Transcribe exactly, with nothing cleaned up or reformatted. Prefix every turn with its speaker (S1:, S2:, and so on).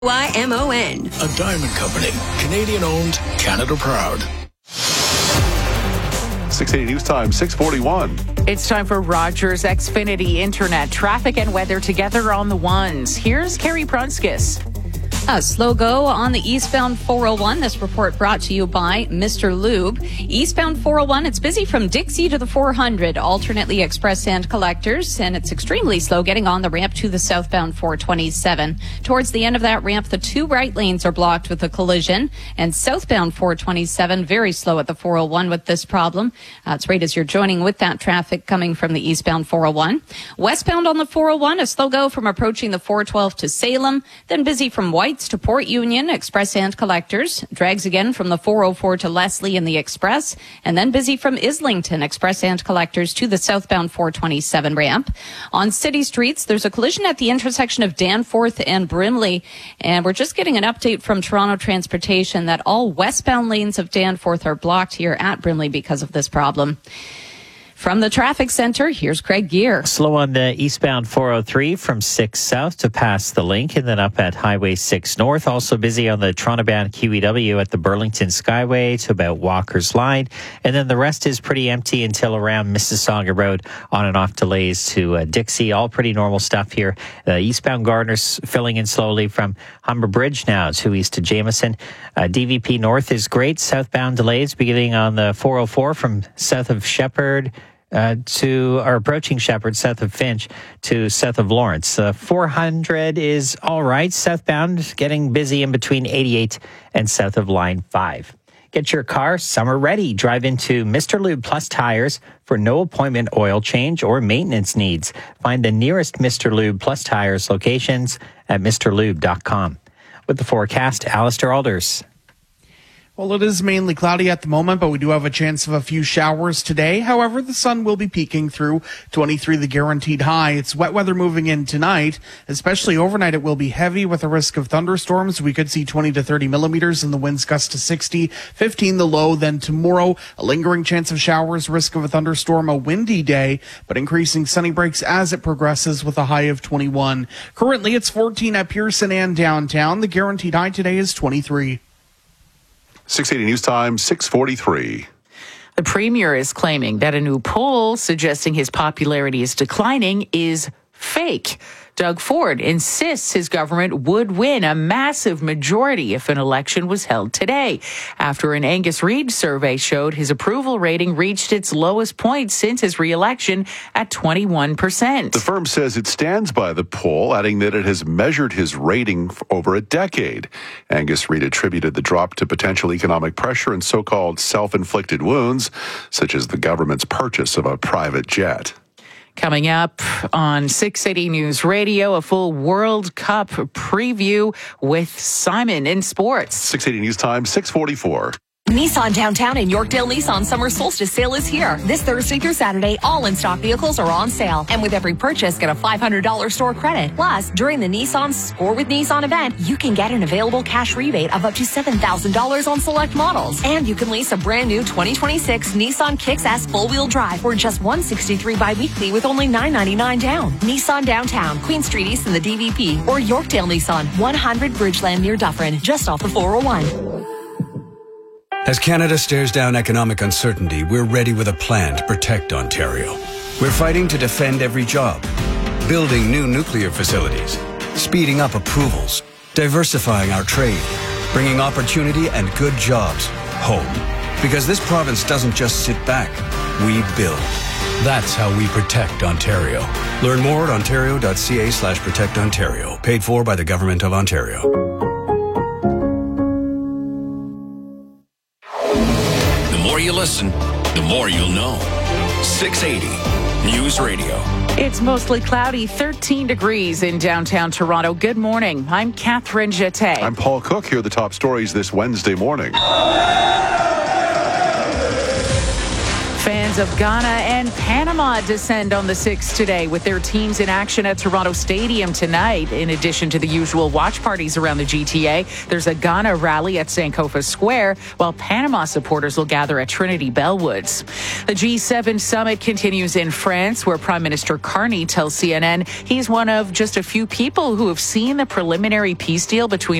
S1: Y M O N.
S2: A diamond company. Canadian owned, Canada proud.
S3: six eighty News Time, six forty-one.
S4: It's time for Rogers Xfinity Internet. Traffic and weather together on the ones. Here's Carrie Prunskis.
S5: A slow go on the eastbound four oh one. This report brought to you by Mister Lube. Eastbound four oh one, it's busy from Dixie to the four hundred, alternately express and collectors, and it's extremely slow getting on the ramp to the southbound four twenty-seven. Towards the end of that ramp, the two right lanes are blocked with a collision, and southbound four twenty-seven, very slow at the four oh one with this problem. That's right as you're joining with that traffic coming from the eastbound four oh one. Westbound on the four oh one, a slow go from approaching the four twelve to Salem, then busy from White to Port Union, express and collectors. Drags again from the four oh four to Leslie in the express, and then busy from Islington, express and collectors to the southbound four twenty-seven ramp. On city streets, there's a collision at the intersection of Danforth and Brimley, and we're just getting an update from Toronto Transportation that all westbound lanes of Danforth are blocked here at Brimley because of this problem. From the traffic center, here's Craig Gear.
S6: Slow on the eastbound four oh three from six south to past the link, and then up at Highway six north. Also busy on the Toronto-bound Q E W at the Burlington Skyway to about Walker's Line. And then the rest is pretty empty until around Mississauga Road. On and off delays to uh, Dixie. All pretty normal stuff here. The eastbound Gardner's filling in slowly from Humber Bridge now to east to Jameson. Uh, D V P North is great. Southbound delays beginning on the four oh four from south of Shepherd Uh, to or approaching Shepherd, south of Finch, to south of Lawrence. Uh, four hundred is all right. Southbound, getting busy in between eighty-eight and south of Line five. Get your car summer ready. Drive into Mister Lube Plus Tires for no appointment oil change or maintenance needs. Find the nearest Mister Lube Plus Tires locations at mister lube dot com. With the forecast, Alistair Alders.
S7: Well, it is mainly cloudy at the moment, but we do have a chance of a few showers today. However, the sun will be peeking through twenty-three, the guaranteed high. It's wet weather moving in tonight, especially overnight. It will be heavy with a risk of thunderstorms. We could see twenty to thirty millimeters and the winds gust to sixty, fifteen the low. Then tomorrow, a lingering chance of showers, risk of a thunderstorm, a windy day, but increasing sunny breaks as it progresses with a high of twenty-one. Currently, it's fourteen at Pearson and downtown. The guaranteed high today is twenty-three.
S3: six eighty News Time, six forty-three.
S4: The Premier is claiming that a new poll suggesting his popularity is declining is fake. Doug Ford insists his government would win a massive majority if an election was held today, after an Angus Reid survey showed his approval rating reached its lowest point since his re-election at twenty-one percent.
S3: The firm says it stands by the poll, adding that it has measured his rating for over a decade. Angus Reid attributed the drop to potential economic pressure and so-called self-inflicted wounds, such as the government's purchase of a private jet.
S4: Coming up on six eighty News Radio, a full World Cup preview with Simon in sports.
S3: six eighty News Time, six forty-four.
S8: Nissan Downtown and Yorkdale Nissan Summer Solstice Sale is here. This Thursday through Saturday, all in-stock vehicles are on sale. And with every purchase, get a five hundred dollars store credit. Plus, during the Nissan Score with Nissan event, you can get an available cash rebate of up to seven thousand dollars on select models. And you can lease a brand new twenty twenty-six Nissan Kicks S full-wheel drive for just one hundred sixty-three dollars bi-weekly with only nine ninety-nine down. Nissan Downtown, Queen Street East in the D V P, or Yorkdale Nissan, one hundred Bridgeland near Dufferin, just off the four oh one.
S9: As Canada stares down economic uncertainty, we're ready with a plan to protect Ontario. We're fighting to defend every job, building new nuclear facilities, speeding up approvals, diversifying our trade, bringing opportunity and good jobs home. Because this province doesn't just sit back, we build. That's how we protect Ontario. Learn more at ontario.ca slash protect Ontario. Paid for by the Government of Ontario.
S2: The more you listen, the more you'll know. six eighty News Radio.
S4: It's mostly cloudy, thirteen degrees in downtown Toronto. Good morning. I'm Catherine Jeté.
S3: I'm Paul Cook. Here are the top stories this Wednesday morning.
S4: Fans Lions of Ghana and Panama descend on the sixth today with their teams in action at Toronto Stadium tonight. In addition to the usual watch parties around the G T A, there's a Ghana rally at Sankofa Square, while Panama supporters will gather at Trinity Bellwoods. The G seven summit continues in France, where Prime Minister Carney tells C N N he's one of just a few people who have seen the preliminary peace deal between